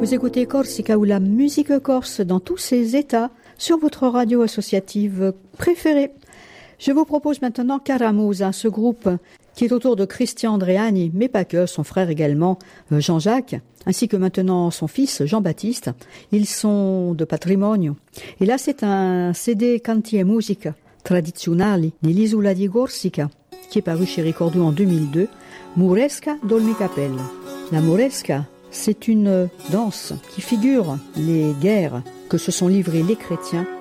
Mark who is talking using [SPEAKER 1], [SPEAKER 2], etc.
[SPEAKER 1] Vous écoutez Corsica ou la musique corse dans tous ses états sur votre radio associative préférée. Je vous propose maintenant Caramusa, ce groupe qui est autour de Christian Andreani, mais pas que, son frère également Jean-Jacques, ainsi que maintenant son fils Jean-Baptiste. Ils sont de patrimonio. Et là, c'est un CD Canti e Musica Tradizionali dell'Isola di Corsica, qui est paru chez Ricordo en 2002, Muresca d'Olmi Capella. La Muresca, c'est une danse qui figure les guerres que se sont livrées les chrétiens